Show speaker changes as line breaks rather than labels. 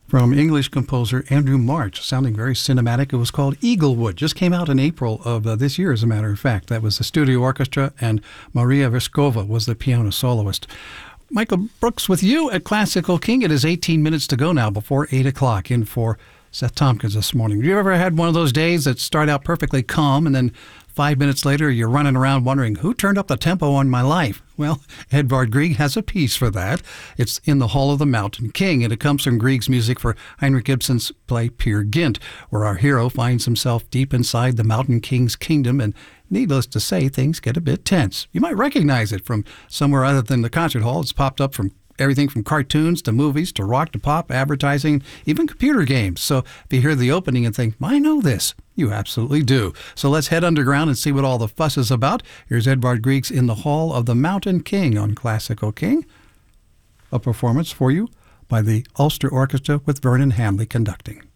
From English composer Andrew March, sounding very cinematic. It was called Eaglewood. Just came out in April of this year, as a matter of fact. That was the studio orchestra, and Maria Verskova was the piano soloist. Michael Brooks with you at Classical King. It is 18 minutes to go now before 8 o'clock. In for Seth Tompkins this morning. Have you ever had one of those days that start out perfectly calm and then 5 minutes later you're running around wondering who turned up the tempo on my life? Well, Edvard Grieg has a piece for that. It's In the Hall of the Mountain King, and it comes from Grieg's music for Heinrich Ibsen's play Peer Gynt, where our hero finds himself deep inside the Mountain King's kingdom, and needless to say, things get a bit tense. You might recognize it from somewhere other than the concert hall. It's popped up from everything from cartoons to movies to rock to pop, advertising, even computer games. So if you hear the opening and think, I know this, you absolutely do. So let's head underground and see what all the fuss is about. Here's Edvard Grieg's In the Hall of the Mountain King on Classical King. A performance for you by the Ulster Orchestra with Vernon Hamley conducting.